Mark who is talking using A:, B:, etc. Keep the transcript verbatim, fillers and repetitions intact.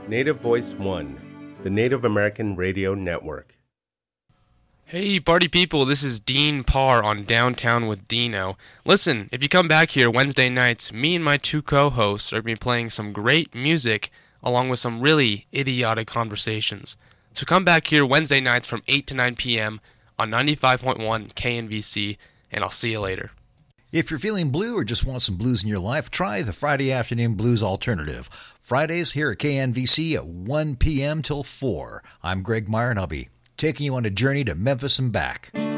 A: Native Voice One, the Native American Radio Network.
B: Hey, party people, this is Dean Parr on Downtown with Dino. Listen, if you come back here Wednesday nights, me and my two co-hosts are going to be playing some great music along with some really idiotic conversations. So come back here Wednesday nights from eight to nine p.m. on ninety-five point one K N V C, and I'll see you later.
C: If you're feeling blue or just want some blues in your life, try the Friday Afternoon Blues Alternative. Fridays here at K N V C at one p.m. till four. I'm Greg Meyer, and I'll be taking you on a journey to Memphis and back.